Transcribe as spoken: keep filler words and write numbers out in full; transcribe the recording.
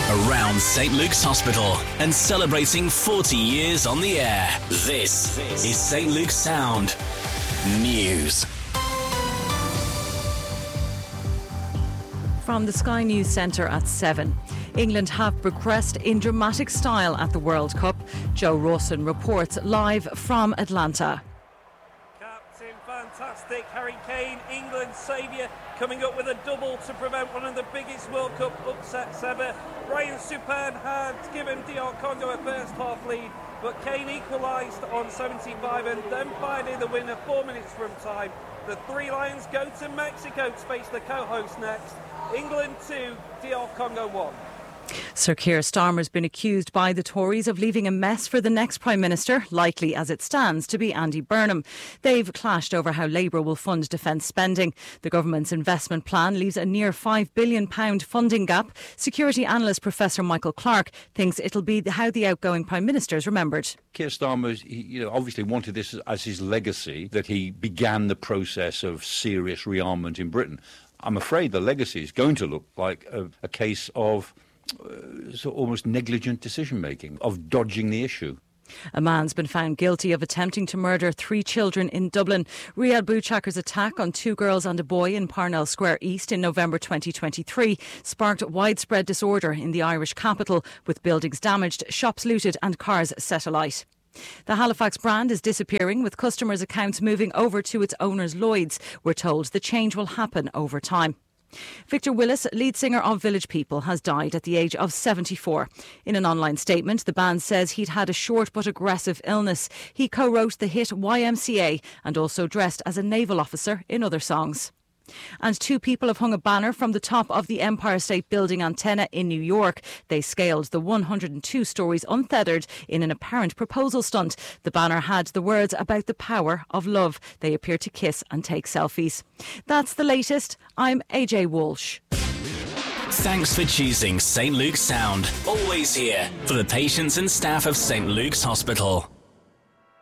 around Saint Luke's Hospital and celebrating forty years on the air. This is Saint Luke's Sound News. From the Sky News Centre at seven. England have progressed in dramatic style at the World Cup. Joe Rawson reports live from Atlanta. Captain fantastic Harry Kane, England's saviour, coming up with a double to prevent one of the biggest World Cup upsets ever. Ryan Suppan had given D R Congo a first half lead, but Kane equalised on seventy-five and then fired in the winner four minutes from time. The Three Lions go to Mexico to face the co-host next. England two, D R Congo one. Sir Keir Starmer has been accused by the Tories of leaving a mess for the next Prime Minister, likely as it stands to be Andy Burnham. They've clashed over how Labour will fund defence spending. The government's investment plan leaves a near five billion pounds funding gap. Security analyst Professor Michael Clark thinks it'll be how the outgoing Prime Minister is remembered. Keir Starmer, he, you know, obviously wanted this as his legacy, that he began the process of serious rearmament in Britain. I'm afraid the legacy is going to look like a, a case of Uh, so almost negligent decision-making, of dodging the issue. A man's been found guilty of attempting to murder three children in Dublin. Riyad Bouchaker's attack on two girls and a boy in Parnell Square East in November twenty twenty-three sparked widespread disorder in the Irish capital, with buildings damaged, shops looted and cars set alight. The Halifax brand is disappearing, with customers' accounts moving over to its owners Lloyd's. We're told the change will happen over time. Victor Willis, lead singer of Village People, has died at the age of seventy-four. In an online statement, the band says he'd had a short but aggressive illness. He co-wrote the hit Y M C A and also dressed as a naval officer in other songs. And two people have hung a banner from the top of the Empire State Building antenna in New York. They scaled the one hundred two stories unfeathered in an apparent proposal stunt. The banner had the words about the power of love. They appear to kiss and take selfies. That's the latest. I'm A J Walsh. Thanks for choosing Saint Luke's Sound. Always here for the patients and staff of Saint Luke's Hospital.